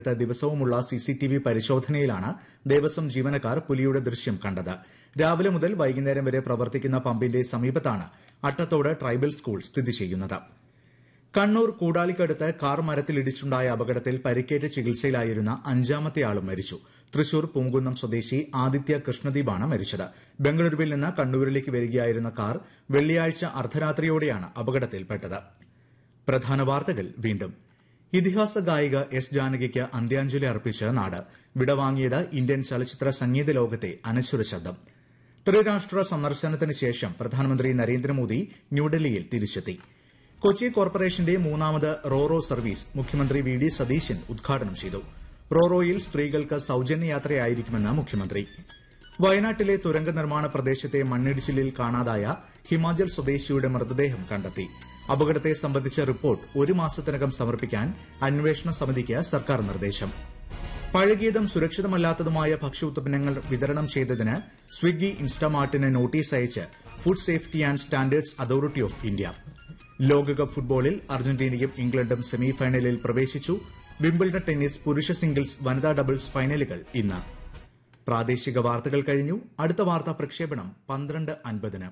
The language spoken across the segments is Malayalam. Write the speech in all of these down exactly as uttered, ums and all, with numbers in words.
ദിവസവുമുള്ള സിസിടിവി പരിശോധനയിലാണ് ദേവസ്വം ജീവനക്കാർ പുലിയുടെ ദൃശ്യം കണ്ടത്. രാവിലെ മുതൽ വൈകുന്നേരം വരെ പ്രവർത്തിക്കുന്ന പമ്പിന്റെ സമീപത്താണ് അട്ടത്തോട് ട്രൈബൽ സ്കൂൾ സ്ഥിതി ചെയ്യുന്നത്. കണ്ണൂർ കൂടാലിക്കടുത്ത് കാർ മരത്തിലിടിച്ചുണ്ടായ അപകടത്തിൽ പരിക്കേറ്റ് ചികിത്സയിലായിരുന്ന അഞ്ചാമത്തെയാളും മരിച്ചു. തൃശൂർ പൂങ്കുന്നം സ്വദേശി ആദിത്യ കൃഷ്ണദീപാണ് മരിച്ചത്. ബംഗളൂരുവിൽ നിന്ന് കണ്ണൂരിലേക്ക് വരികയായിരുന്ന കാർ വെള്ളിയാഴ്ച അർദ്ധരാത്രിയോടെയാണ് അപകടത്തിൽപ്പെട്ടത്. പ്രധാന വാർത്തകൾ വീണ്ടും. ഇതിഹാസ ഗായിക എസ് ജാനകിക്ക് അന്ത്യാഞ്ജലി അർപ്പിച്ച് നാട്. വിടവാങ്ങിയത് ഇന്ത്യൻ ചലച്ചിത്ര സംഗീത ലോകത്തെ അനശ്വര ശബ്ദം. ത്രിരാഷ്ട്ര സന്ദർശനത്തിന് ശേഷം പ്രധാനമന്ത്രി നരേന്ദ്രമോദി ന്യൂഡൽഹിയിൽ തിരിച്ചെത്തി. കൊച്ചി കോർപ്പറേഷന്റെ മൂന്നാമത് റോറോ സർവീസ് മുഖ്യമന്ത്രി വി ഡി സതീശൻ ഉദ്ഘാടനം ചെയ്തു. റോറോയിൽ സ്ത്രീകൾക്ക് സൌജന്യ യാത്രയായിരിക്കുമെന്ന് മുഖ്യമന്ത്രി. വയനാട്ടിലെ തുരങ്ക നിർമ്മാണ പ്രദേശത്തെ മണ്ണിടിച്ചിലിൽ കാണാതായ ഹിമാചൽ സ്വദേശിയുടെ മൃതദേഹം കണ്ടെത്തി. അപകടത്തെ സംബന്ധിച്ച റിപ്പോർട്ട് ഒരു മാസത്തിനകം സമർപ്പിക്കാൻ അന്വേഷണ സമിതിക്ക് സർക്കാർ നിർദ്ദേശം. പഴകിയതും സുരക്ഷിതമല്ലാത്തതുമായ ഭക്ഷ്യ ഉത്പന്നങ്ങൾ വിതരണം ചെയ്തതിന് സ്വിഗ്ഗി ഇൻസ്റ്റാമാർട്ടിന് നോട്ടീസ് അയച്ച് food safety and standards authority of India. ലോകകപ്പ് ഫുട്ബോളിൽ അർജന്റീനയും ഇംഗ്ലണ്ടും സെമിഫൈനലിൽ പ്രവേശിച്ചു. വിംബിൾഡൺ ടെന്നീസ് പുരുഷ സിംഗിൾസ് വനിതാ ഡബിൾസ് ഫൈനലുകൾ ഇന്ന്. പ്രാദേശിക വാർത്തകൾ കഴിഞ്ഞു. അടുത്ത വാർത്താ പ്രക്ഷേപണം പന്ത്രണ്ട് അൻപതിന്.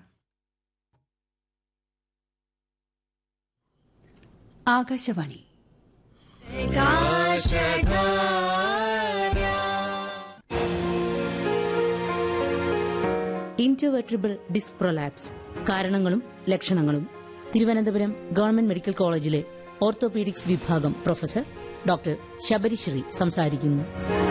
ആകാശവാണി. ഇന്റർവെർട്ടിബ്രൽ ഡിസ്ക് പ്രൊലാപ്സ്, കാരണങ്ങളും ലക്ഷണങ്ങളും. തിരുവനന്തപുരം ഗവൺമെന്റ് മെഡിക്കൽ കോളേജിലെ ഓർത്തോപീഡിക്സ് വിഭാഗം പ്രൊഫസർ ഡോക്ടർ ശബരിശ്രീ സംസാരിക്കുന്നു.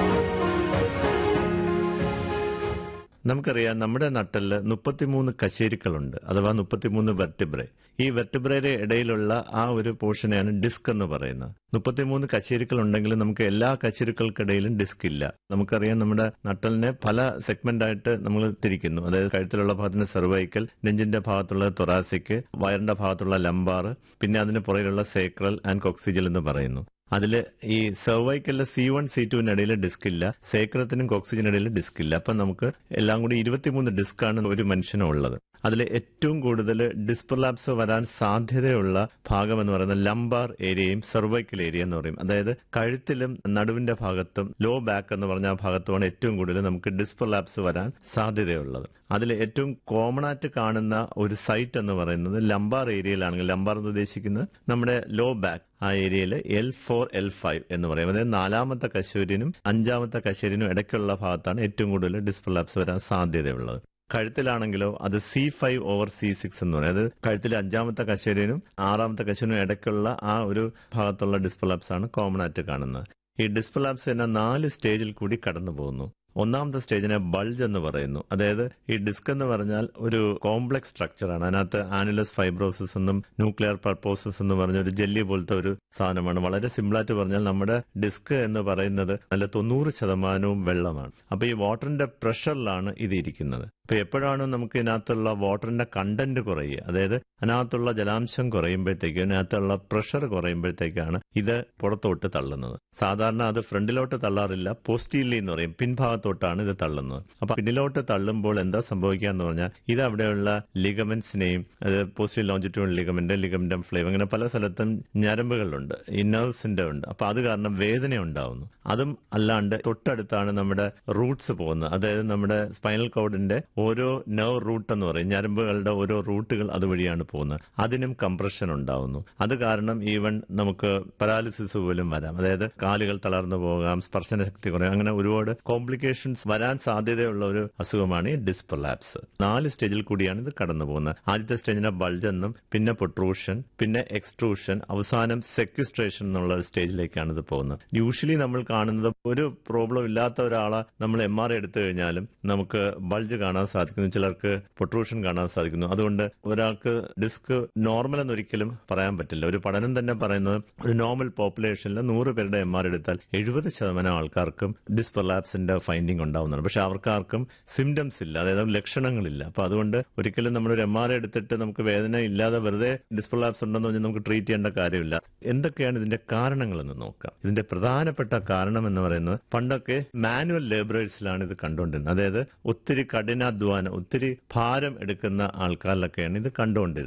നമുക്കറിയാം, നമ്മുടെ നട്ടലില് മുപ്പത്തിമൂന്ന് കശേരുക്കളുണ്ട്, അഥവാ മുപ്പത്തിമൂന്ന് വെർട്ടിബ്രേ. ഈ വെർട്ടിബ്രയുടെ ഇടയിലുള്ള ആ ഒരു പോർഷനെയാണ് ഡിസ്ക് എന്ന് പറയുന്നത്. മുപ്പത്തിമൂന്ന് കശേരുക്കൾ ഉണ്ടെങ്കിലും നമുക്ക് എല്ലാ കശേരുക്കൾക്കിടയിലും ഡിസ്ക് ഇല്ല. നമുക്കറിയാം, നമ്മുടെ നട്ടലിനെ പല സെഗ്മെന്റ് ആയിട്ട് നമ്മൾ തിരിക്കുന്നു. അതായത് കഴുത്തിലുള്ള ഭാഗത്തിന് സെർവൈക്കൽ, നെഞ്ചിന്റെ ഭാഗത്തുള്ള തൊറാസിക്, വയറിന്റെ ഭാഗത്തുള്ള ലംബാർ, പിന്നെ അതിന് പുറകിലുള്ള സേക്രൽ ആൻഡ് കോക്സിജൽ എന്ന് പറയുന്നു. അതില് ഈ സെർവൈക്കലിലെ സി വൺ സി ടുവിന് ഇടയിൽ ഡിസ്ക് ഇല്ല, സേക്രത്തിനും കോക്സിജനിടയിൽ ഡിസ്ക് ഇല്ല. അപ്പൊ നമുക്ക് എല്ലാം കൂടി ഇരുപത്തിമൂന്ന് ഡിസ്ക് ആണ് ഒരു മനുഷ്യനുള്ളത്. അതിൽ ഏറ്റവും കൂടുതൽ ഡിസ്ക് പ്രൊലാപ്സ് വരാൻ സാധ്യതയുള്ള ഭാഗം എന്ന് പറയുന്നത് ലംബാർ ഏരിയയും സെർവൈക്കൽ ഏരിയ എന്ന് പറയും. അതായത് കഴുത്തിലും നടുവിന്റെ ഭാഗത്തും ലോ ബാക്ക് എന്ന് പറഞ്ഞ ആ ഭാഗത്തുമാണ് ഏറ്റവും കൂടുതൽ നമുക്ക് ഡിസ്ക് പ്രൊലാപ്സ് വരാൻ സാധ്യതയുള്ളത്. അതിൽ ഏറ്റവും കോമൺ ആയിട്ട് കാണുന്ന ഒരു സൈറ്റ് എന്ന് പറയുന്നത് ലംബാർ ഏരിയയിലാണെങ്കിൽ, ലംബാർ എന്ന് ഉദ്ദേശിക്കുന്നത് നമ്മുടെ ലോ ബാക്ക് ആ ഏരിയയിൽ എൽ ഫോർ എൽ ഫൈവ് എന്ന് പറയും. അതായത് നാലാമത്തെ കശേരിനും അഞ്ചാമത്തെ കശേരിനും ഇടയ്ക്കുള്ള ഭാഗത്താണ് ഏറ്റവും കൂടുതൽ ഡിസ്ക് പ്രൊലാപ്സ് വരാൻ സാധ്യതയുള്ളത്. കഴുത്തിലാണെങ്കിലോ അത് C five over C six എന്ന് പറയും. അതായത് കഴുത്തിലെ അഞ്ചാമത്തെ കശേരിനും ആറാമത്തെ കശേരിനും ഇടയ്ക്കുള്ള ആ ഒരു ഭാഗത്തുള്ള ഡിസ്ക് പ്രൊലാപ്സ് ആണ് കോമൺ ആയിട്ട് കാണുന്നത്. ഈ ഡിസ്ക് പ്രൊലാപ്സ് തന്നെ നാല് സ്റ്റേജിൽ കൂടി കടന്നു പോകുന്നു. ഒന്നാമത്തെ സ്റ്റേജിനെ ബൾജ് എന്ന് പറയുന്നു. അതായത് ഈ ഡിസ്ക് എന്ന് പറഞ്ഞാൽ ഒരു കോംപ്ലക്സ് സ്ട്രക്ചറാണ്. അതിനകത്ത് ആനുലസ് ഫൈബ്രോസിസ് എന്നും ന്യൂക്ലിയർ പർപ്പോസസ് എന്ന് പറഞ്ഞ ഒരു ജെല്ലി പോലത്തെ ഒരു സാധനമാണ്. വളരെ സിമ്പിളായിട്ട് പറഞ്ഞാൽ നമ്മുടെ ഡിസ്ക് എന്ന് പറയുന്നത് നല്ല തൊണ്ണൂറ് ശതമാനവും വെള്ളമാണ്. അപ്പൊ ഈ വാട്ടറിന്റെ പ്രഷറിലാണ് ഇത് ഇരിക്കുന്നത്. അപ്പൊ എപ്പോഴാണ് നമുക്ക് ഇതിനകത്തുള്ള വാട്ടറിന്റെ കണ്ടന്റ് കുറയുക, അതായത് അതിനകത്തുള്ള ജലാംശം കുറയുമ്പോഴത്തേക്കും, അതിനകത്തുള്ള പ്രഷർ കുറയുമ്പോഴത്തേക്കാണ് ഇത് പുറത്തോട്ട് തള്ളുന്നത്. സാധാരണ അത് ഫ്രണ്ടിലോട്ട് തള്ളാറില്ല, പോസ്റ്റീർലി എന്ന് പറയും, പിൻഭാഗത്തോട്ടാണ് ഇത് തള്ളുന്നത്. അപ്പൊ പിന്നിലോട്ട് തള്ളുമ്പോൾ എന്താ സംഭവിക്കുക എന്ന് പറഞ്ഞാൽ ഇത് അവിടെയുള്ള ലിഗമെന്റ്സിനെയും, അത് പോസ്റ്റീരിയർ ലോഞ്ചിറ്റ്യൂഡിനൽ ലിഗമെന്റ്, ലിഗമെന്റം ഫ്ലേവ്, അങ്ങനെ പല സ്ഥലത്തും ഞരമ്പുകളുണ്ട്, ഈ നെർവ്സിന്റെ ഉണ്ട്. അപ്പൊ അത് കാരണം വേദന ഉണ്ടാവുന്നു. അതും അല്ലാണ്ട് തൊട്ടടുത്താണ് നമ്മുടെ റൂട്ട്സ് പോകുന്നത്. അതായത് നമ്മുടെ സ്പൈനൽ കോഡിന്റെ ഓരോ നെർവ് റൂട്ട് എന്ന് പറയും, ഞരമ്പുകളുടെ ഓരോ റൂട്ടുകൾ അതുവഴിയാണ് പോകുന്നത്. അതിനും കംപ്രഷൻ ഉണ്ടാവുന്നു. അത് കാരണം ഈവൻ നമുക്ക് പരാലിസിസ് പോലും വരാം. അതായത് കാലുകൾ തളർന്നു പോകാം, സ്പർശന ശക്തി കുറയും, അങ്ങനെ ഒരുപാട് കോംപ്ലിക്കേഷൻസ് വരാൻ സാധ്യതയുള്ള ഒരു അസുഖമാണ് ഈ ഡിസ്ക് പ്രൊലാപ്സ്. നാല് സ്റ്റേജിൽ കൂടിയാണ് ഇത് കടന്നു പോകുന്നത്. ആദ്യത്തെ സ്റ്റേജിനെ ബൾജ് എന്നും, പിന്നെ പൊട്രൂഷൻ, പിന്നെ എക്സ്ട്രൂഷൻ, അവസാനം സെക്വിസ്ട്രേഷൻ എന്നുള്ള സ്റ്റേജിലേക്കാണ് ഇത് പോകുന്നത്. യൂഷ്വലി നമ്മൾ കാണുന്നത് ഒരു പ്രോബ്ലം ഇല്ലാത്ത ഒരാളെ നമ്മൾ എം ആർ ഐ എടുത്തു കഴിഞ്ഞാലും നമുക്ക് ബൾജ് കാണാൻ സാധിക്കുന്നു, ചിലർക്ക് പൊട്രൂഷൻ കാണാൻ സാധിക്കുന്നു. അതുകൊണ്ട് ഒരാൾക്ക് ഡിസ്ക് നോർമൽ എന്നൊരിക്കലും പറയാൻ പറ്റില്ല. ഒരു പഠനം തന്നെ പറയുന്നത് ഒരു നോർമൽ പോപ്പുലേഷനിൽ നൂറ് പേരുടെ എം ആർ എടുത്താൽ എഴുപത് ശതമാനം ആൾക്കാർക്കും ഡിസ്ക് പ്രൊലാപ്സിന്റെ ഫൈൻഡിങ് ഉണ്ടാവുന്നതാണ്. പക്ഷെ അവർക്കാർക്കും സിംറ്റംസ് ഇല്ല, അതായത് ലക്ഷണങ്ങളില്ല. അപ്പൊ അതുകൊണ്ട് ഒരിക്കലും നമ്മളൊരു എം ആർ എടുത്തിട്ട് നമുക്ക് വേദന ഇല്ലാതെ വെറുതെ ഡിസ്ക് പ്രൊലാപ്സ് ഉണ്ടെന്ന് പറഞ്ഞാൽ നമുക്ക് ട്രീറ്റ് ചെയ്യേണ്ട കാര്യമില്ല. എന്തൊക്കെയാണ് ഇതിന്റെ കാരണങ്ങളെന്ന് നോക്കാം. ഇതിന്റെ പ്രധാനപ്പെട്ട കാരണം എന്ന് പറയുന്നത്, പണ്ടൊക്കെ മാനുവൽ ലേബറേഴ്സിലാണ് ഇത് കണ്ടുകൊണ്ടിരുന്നത്. അതായത് ഒത്തിരി കഠിനാധ്വാനം, ഒത്തിരി ഭാരം എടുക്കുന്ന ആൾക്കാരിലൊക്കെയാണ് ഇത് കണ്ടുകൊണ്ടിരുന്നത്.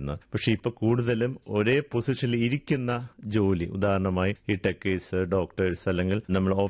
വരുന്നത്. പക്ഷെ ഇപ്പൊ കൂടുതലും ഒരേ പൊസിഷനിൽ ഇരിക്കുന്ന ജോലി, ഉദാഹരണമായി ഈ ടെക്കേഴ്സ്, ഡോക്ടേഴ്സ് അല്ലെങ്കിൽ നമ്മൾ